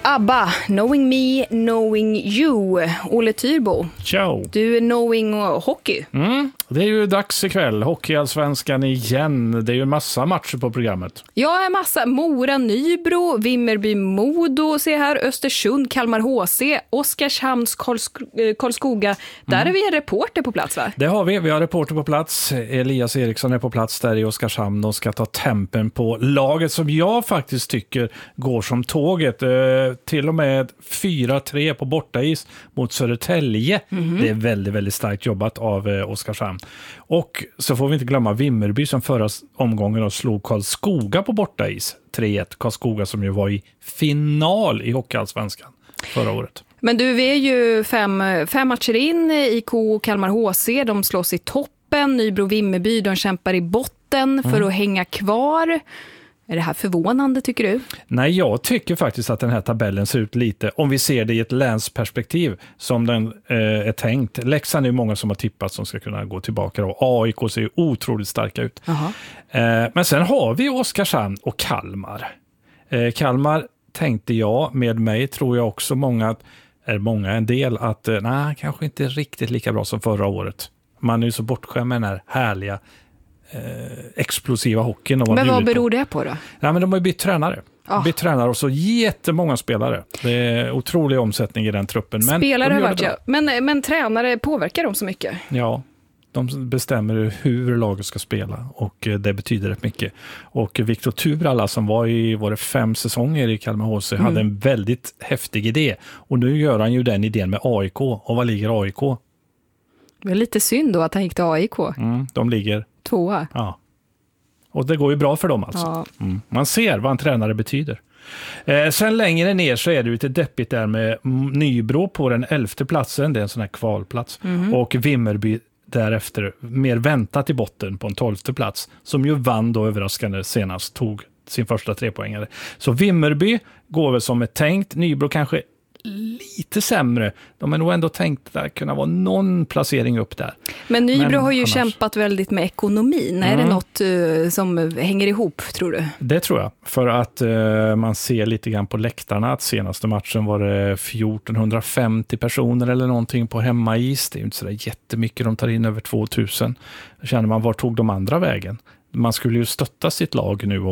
ABBA, Knowing Me, Knowing You. Olle Tyrbo. Ciao. Du är knowing hockey. Det är ju dags ikväll. Hockeyallsvenskan igen. Det är ju massa matcher på programmet. Ja, en massa. Mora, Nybro, Vimmerby, Modo, se här, Östersund, Kalmar HC, Oskarshamns, Karlskoga. Där är vi en reporter på plats, va? Det har vi. Vi har reporter på plats. Elias Eriksson är på plats där i Oskarshamn. De ska ta tempen på laget som jag faktiskt tycker går som tåget. Till och med 4-3 på bortais mot Södertälje. Det är väldigt, väldigt starkt jobbat av Oskarshamn. Och så får vi inte glömma Vimmerby som förra omgången och slog Karlskoga på bortais. 3-1. Karlskoga som ju var i final i Hockeyallsvenskan förra året. Men du, vi är ju fem matcher in. IK Kalmar HC, de slås i toppen. Nybro Vimmerby, de kämpar i botten för att hänga kvar. Är det här förvånande, tycker du? Nej, jag tycker faktiskt att den här tabellen ser ut lite, om vi ser det i ett länsperspektiv, som den är tänkt. Leksand är många som har tippat som ska kunna gå tillbaka. Och AIK ser ju otroligt starka ut. Men sen har vi Oskarshamn och Kalmar. Kalmar tänkte jag, med mig tror jag också en del att kanske inte riktigt lika bra som förra året. Man är ju så bortskämd med den här härliga explosiva hockeyn. Men vad beror det på då? Ja, men de har ju bytt tränare. Bytt tränare och så jättemånga spelare. Det är otrolig omsättning i den truppen. Men spelare har varit, ja. Men tränare, påverkar de så mycket? Ja, de bestämmer hur laget ska spela och det betyder rätt mycket. Och Viktor Tubralla som var i 5 säsonger i Kalmar HC hade en väldigt häftig idé. Och nu gör han ju den idén med AIK. Och vad ligger AIK? Det är lite synd då att han gick till AIK. De ligger 2. Ja. Och det går ju bra för dem alltså. Ja. Man ser vad en tränare betyder. Sen längre ner så är det lite deppigt där med Nybro på den 11:e platsen. Det är en sån här kvalplats. Och Vimmerby därefter mer väntat i botten på en 12:e plats. Som ju vann då överraskande senast. Tog sin första 3-poängare. Så Vimmerby går väl som är tänkt. Nybro kanske lite sämre. De är nog ändå tänkt att kunna vara någon placering upp där. Men Nybro har ju kämpat väldigt med ekonomin. Är det något som hänger ihop, tror du? Det tror jag. För att man ser lite grann på läktarna att senaste matchen var det 1450 personer eller någonting på hemmais. Det är ju inte så där jättemycket. De tar in över 2000. Då känner man, var tog de andra vägen? Man skulle ju stötta sitt lag nu